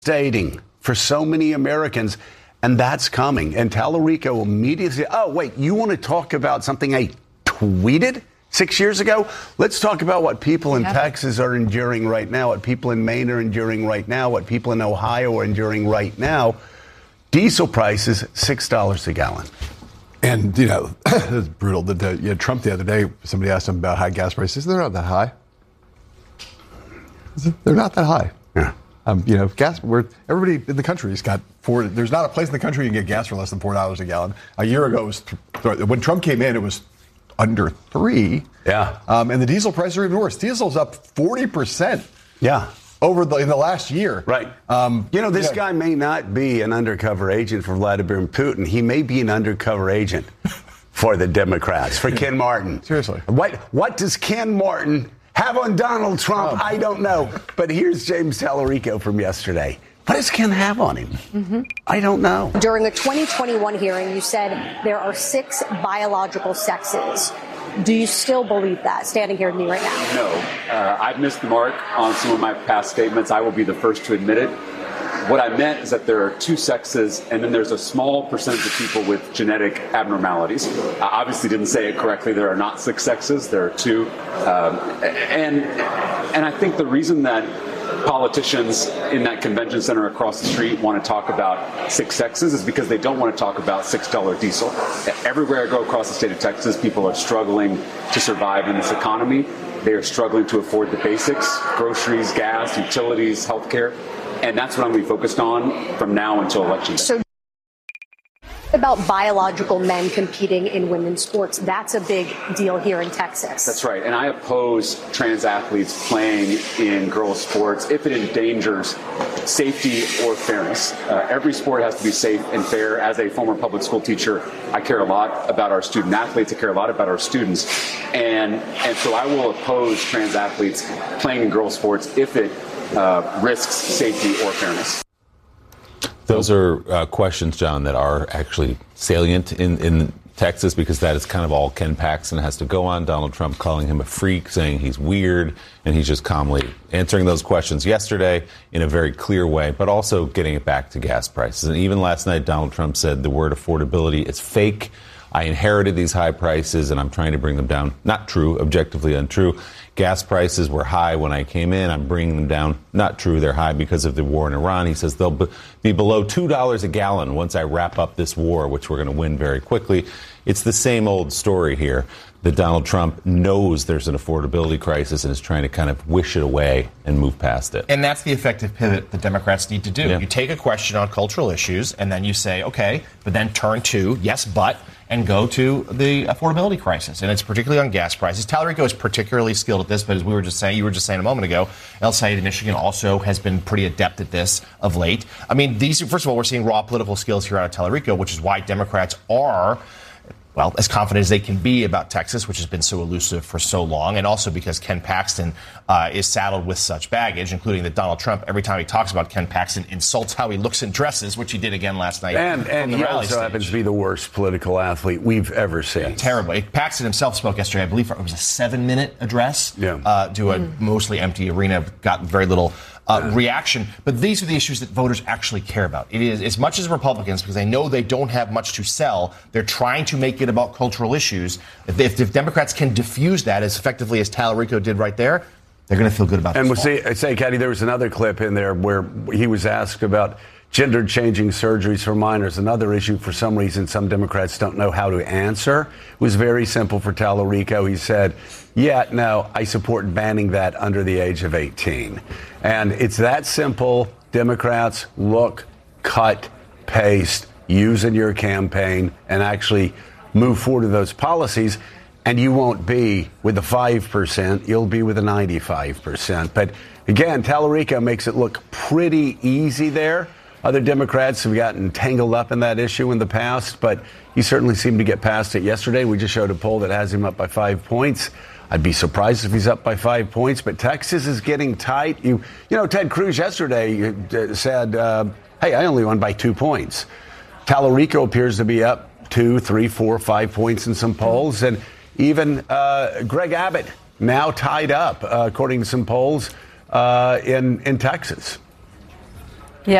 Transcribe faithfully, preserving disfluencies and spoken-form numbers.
devastating for so many Americans, and that's coming. And Tallarico immediately said, oh, wait, you want to talk about something I tweeted six years ago? Let's talk about what people in yeah. Texas are enduring right now, what people in Maine are enduring right now, what people in Ohio are enduring right now. Diesel prices, six dollars a gallon. And, you know, it's brutal. The, the, you know, Trump the other day, somebody asked him about high gas prices. They're not that high. They're not that high. Yeah. Um, you know, gas. We're, everybody in the country has got four. There's not a place in the country you can get gas for less than four dollars a gallon. A year ago, it was th- when Trump came in, it was under three. Yeah. Um, and the diesel prices are even worse. Diesel's up forty percent. Yeah. Over the in the last year. Right. Um, you know, this yeah. guy may not be an undercover agent for Vladimir Putin. He may be an undercover agent for the Democrats, for Ken Martin. Seriously. What What does Ken Martin have on Donald Trump? Oh. I don't know. But here's James Tallarico from yesterday. What does Ken have on him? Mm-hmm. I don't know. During a twenty twenty-one hearing, you said there are six biological sexes. Do you still believe that, standing here with me right now? No. Uh, I've missed the mark on some of my past statements. I will be the first to admit it. What I meant is that there are two sexes, and then there's a small percentage of people with genetic abnormalities. I obviously didn't say it correctly. There are not six sexes. There are two. Um, and, and I think the reason that politicians in that convention center across the street want to talk about six sexes is because they don't want to talk about six dollars diesel. Everywhere I go across the state of Texas, people are struggling to survive in this economy. They are struggling to afford the basics, groceries, gas, utilities, healthcare. And that's what I'm going to be focused on from now until election day. So about biological men competing in women's sports. That's a big deal here in Texas. That's right. And I oppose trans athletes playing in girls' sports if it endangers safety or fairness. Uh, every sport has to be safe and fair. As a former public school teacher, I care a lot about our student athletes. I care a lot about our students. And, and so I will oppose trans athletes playing in girls' sports if it uh, risks safety or fairness. Those are uh, questions, John, that are actually salient in, in Texas because that is kind of all Ken Paxton has to go on. Donald Trump calling him a freak, saying he's weird, and he's just calmly answering those questions yesterday in a very clear way, but also getting it back to gas prices. And even last night, Donald Trump said the word affordability is fake. I inherited these high prices, and I'm trying to bring them down. Not true, objectively untrue. Gas prices were high when I came in. I'm bringing them down. Not true. They're high because of the war in Iran. He says they'll be below two dollars a gallon once I wrap up this war, which we're going to win very quickly. It's the same old story here that Donald Trump knows there's an affordability crisis and is trying to kind of wish it away and move past it. And that's the effective pivot the Democrats need to do. Yeah. You take a question on cultural issues and then you say, okay, but then turn to, yes, but, and go to the affordability crisis. And it's particularly on gas prices. Tallarico is particularly skilled at this, but as we were just saying, you were just saying a moment ago, El Sayed in Michigan also has been pretty adept at this of late. I mean, these, first of all, we're seeing raw political skills here out of Tallarico, which is why Democrats are, well, as confident as they can be about Texas, which has been so elusive for so long, and also because Ken Paxton uh, is saddled with such baggage, including that Donald Trump, every time he talks about Ken Paxton, insults how he looks in dresses, which he did again last night. And, and he also stage. happens to be the worst political athlete we've ever seen. Yeah, terribly. Paxton himself spoke yesterday, I believe it was a seven-minute address yeah. uh, to a mm. mostly empty arena, got very little Uh, reaction. But these are the issues that voters actually care about. It is as much as Republicans, because they know they don't have much to sell, they're trying to make it about cultural issues. If, if, if Democrats can diffuse that as effectively as Tallarico did right there, they're going to feel good about it. And we'll see, say, Caddy, there was another clip in there where he was asked about gender-changing surgeries for minors, another issue for some reason some Democrats don't know how to answer. It was very simple for Tallarico. He said, yeah, no, I support banning that under the age of eighteen. And it's that simple. Democrats, look, cut, paste, use in your campaign, and actually move forward to those policies. And you won't be with the five percent, you'll be with the ninety-five percent. But again, Tallarico makes it look pretty easy there. Other Democrats have gotten tangled up in that issue in the past, but he certainly seemed to get past it yesterday. We just showed a poll that has him up by five points. I'd be surprised if he's up by five points, but Texas is getting tight. You, you know, Ted Cruz yesterday said, uh, hey, I only won by two points. Tallarico appears to be up two, three, four, five points in some polls. And even uh, Greg Abbott now tied up, uh, according to some polls, uh, in, in Texas.